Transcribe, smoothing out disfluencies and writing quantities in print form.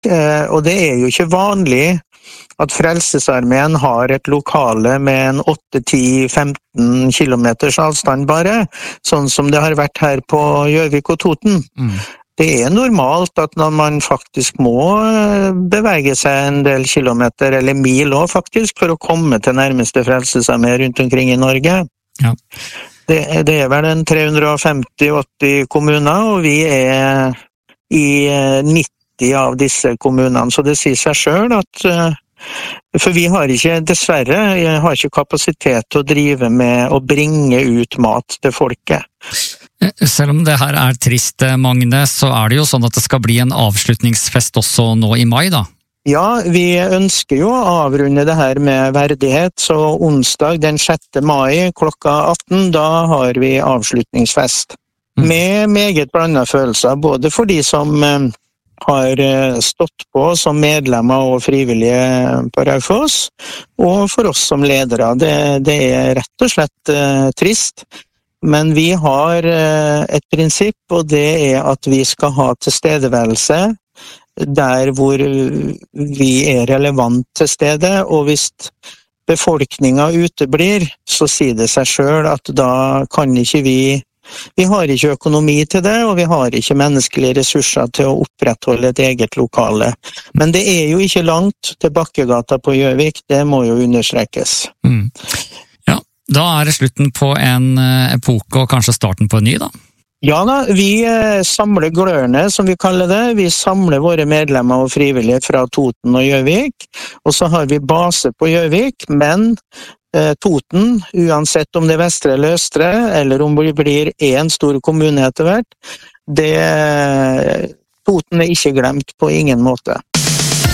Og det jo ikke vanlig at Frelsesarmeen har et lokale med en 8-10-15 kilometers avstand bare, sånn som det har vært her på Gjøvik og Toten. Det normalt at når man faktisk må bevege seg en del kilometer, eller mil også faktisk, for å komme til nærmeste Frelsesarmé rundt omkring i Norge. Ja. Det vel en 350-80 kommuner, og vi i 90 av disse kommunene, så det sier seg selv at for vi har ikke, dessverre, jeg har ikke kapasitet til å drive med å bringe ut mat til folket. Selv om det her trist, Magne, så det jo sånn at det skal bli en avslutningsfest også nå i mai, da? Ja, vi ønsker jo å avrunde det her med verdighet, så onsdag den 6. mai klokka 18, da har vi avslutningsfest. Med meget blandet følelser, både for de som har stått på som medlemmer og frivillige på Raufoss, og for oss som ledere. Det rett og slett trist. Men vi har et prinsipp, og det at vi skal ha tilstedeværelse der hvor vi relevant til stede, og hvis befolkningen uteblir, så sier det seg selv at da kan ikke vi har ikke økonomi til det, og vi har ikke menneskelige ressurser til å opprettholde et eget lokale. Men det jo ikke langt til Bakkegata på Gjøvik, det må jo understrekes. Da det slutten på en epoke og kanskje starten på en ny, da? Ja da, vi samler glørne, som vi kaller det. Vi samler våre medlemmer og frivillige fra Toten og Gjøvik, og så har vi base på Gjøvik, men Toten, uansett om det Vestre eller Østre, eller om det blir en stor kommune etter hvert, Toten ikke glemt på ingen måte.